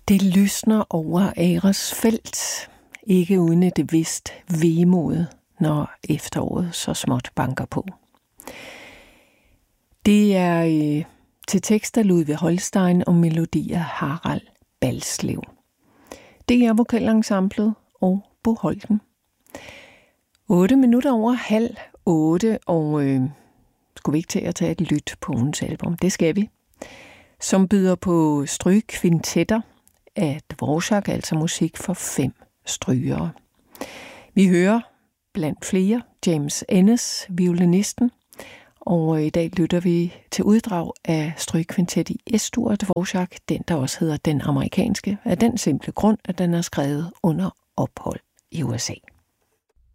Det lysner over Ares felt, ikke uden et vist vemod, når efteråret så småt banker på. Det er til tekst af Ludvig Holstein og melodi af Harald Balslev. Det er vokalensemblet og Bo Holten. 7:08, og skulle vi ikke til at tage et lyt på ugens album? Det skal vi. Som byder på strygekvintetter af Dvorak, altså musik for 5 strygere. Vi hører blandt flere James Ennis, violinisten, og i dag lytter vi til uddrag af strygekvintet i Es-dur af Dvorak, den der også hedder Den amerikanske, af den simple grund, at den er skrevet under ophold i USA.